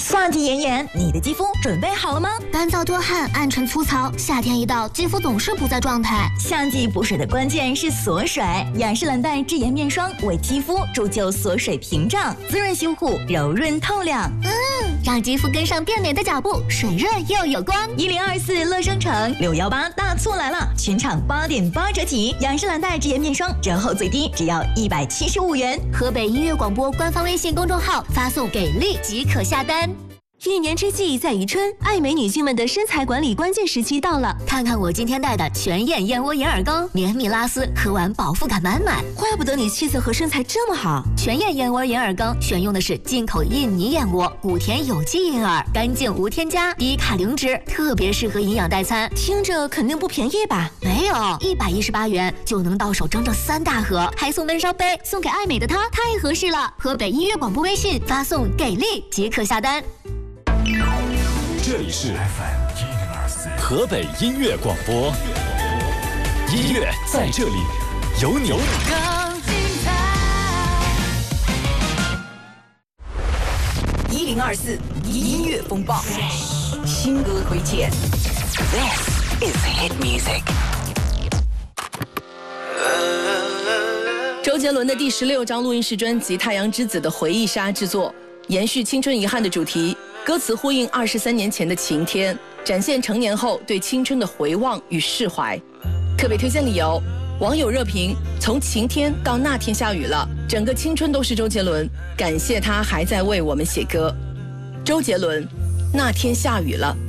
夏季炎炎，你的肌肤准备好了吗？ 干燥多汗、暗沉粗糙，夏天一到，肌肤总是不在状态。 夏季补水的关键是锁水，雅诗兰黛智颜面霜为肌肤铸就锁水屏障，滋润修护，柔润透亮。 让肌肤跟上变美的脚步，水润又有光。 1024乐商城618大促来了，全场8.8折起，雅诗兰黛智颜面霜折后最低只要175元。 河北音乐广播官方微信公众号发送给力即可下单。 一年之计在于春，爱美女性们的身材管理关键时期到了。 看看我今天带的全燕燕窝银耳羹，绵密拉丝，喝完饱腹感满满。 怪不得你气色和身材这么好。 全燕燕窝银耳羹选用的是进口印尼燕窝，谷田有机银耳，干净无添加，低卡零脂，特别适合营养代餐。 听着肯定不便宜吧？ 没有，118元就能到手整整3大盒，还送闷烧杯，送给爱美的她，太合适了。河北音乐广播微信发送给力即可下单。 这里是 FM 104河北音乐广播，音乐在这里，有你。 1024音乐风暴，新歌推荐。This is hit music。 周杰伦的第16张录音室专辑《太阳之子》的回忆杀制作，延续青春遗憾的主题。歌词呼应23年前的晴天，展现成年后对青春的回望与释怀。特别推荐理由：网友热评，从晴天到那天下雨了，整个青春都是周杰伦，感谢他还在为我们写歌。周杰伦，那天下雨了。